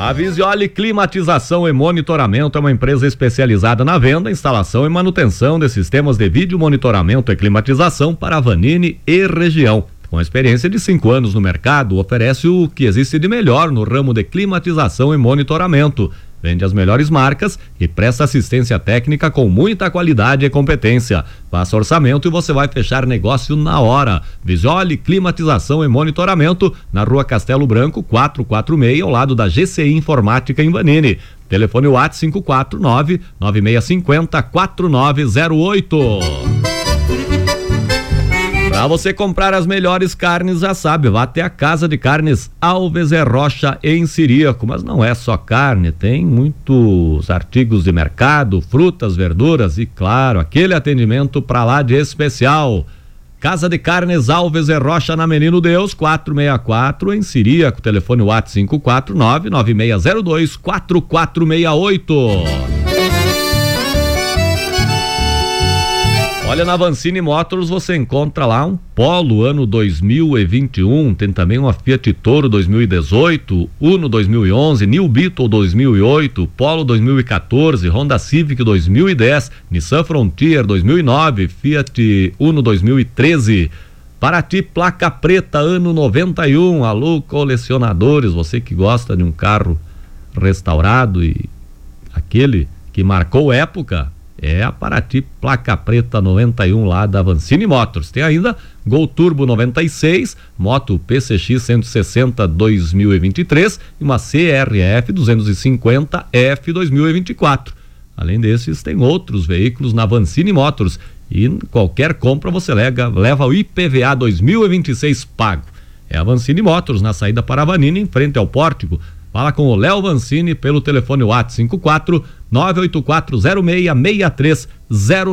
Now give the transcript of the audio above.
A Visioli Climatização e Monitoramento é uma empresa especializada na venda, instalação e manutenção de sistemas de vídeo monitoramento e climatização para Vanini e região. Com experiência de 5 anos no mercado, oferece o que existe de melhor no ramo de climatização e monitoramento. Vende as melhores marcas e presta assistência técnica com muita qualidade e competência. Faça orçamento e você vai fechar negócio na hora. Visioli Climatização e Monitoramento, na Rua Castelo Branco, 446, ao lado da GCI Informática em Vanini. Telefone WhatsApp 549-9650-4908. Para você comprar as melhores carnes, já sabe, vá até a Casa de Carnes Alves e Rocha em Ciríaco, mas não é só carne, tem muitos artigos de mercado, frutas, verduras e, claro, aquele atendimento para lá de especial. Casa de Carnes Alves e Rocha na Menino Deus, 464 em Ciríaco, telefone WhatsApp 549-9602-4468. Olha, na Vancini Motors você encontra lá um Polo ano 2021, tem também uma Fiat Toro 2018, Uno 2011, New Beetle 2008, Polo 2014, Honda Civic 2010, Nissan Frontier 2009, Fiat Uno 2013. Paraty Placa Preta ano 91, alô colecionadores, você que gosta de um carro restaurado e aquele que marcou época, é a Paraty Placa Preta 91 lá da Vancini Motors. Tem ainda Gol Turbo 96, moto PCX 160 2023 e uma CRF 250F 2024. Além desses, tem outros veículos na Vancini Motors e qualquer compra você leva o IPVA 2026 pago. É a Vancini Motors na saída para a Vanini, em frente ao pórtico. Fala com o Léo Vancini pelo telefone WhatsApp 54 984066309.